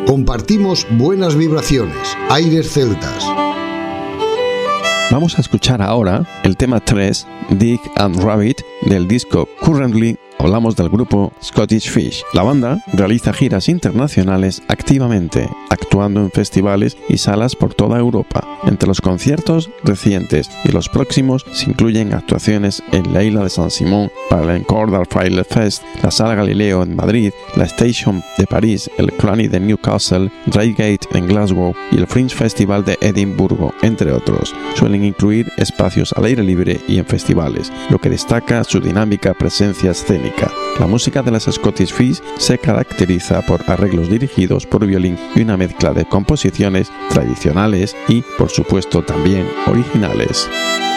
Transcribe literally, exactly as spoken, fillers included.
Compartimos buenas vibraciones, aires celtas. Vamos a escuchar ahora el tema tres, Dick and Rabbit, del disco Currently. Hablamos del grupo Scottish Fish. La banda realiza giras internacionales activamente, actuando en festivales y salas por toda Europa. Entre los conciertos recientes y los próximos se incluyen actuaciones en la isla de San Simón para el Encore d'Arfile Fest, la Sala Galileo en Madrid, la Station de París, el Cranny de Newcastle, Reigate en Glasgow y el Fringe Festival de Edimburgo, entre otros. Suelen incluir espacios al aire libre y en festivales, lo que destaca su dinámica presencia escénica. La música de las Scottish Fish se caracteriza por arreglos dirigidos por violín y una mezcla de composiciones tradicionales y, por supuesto, también originales.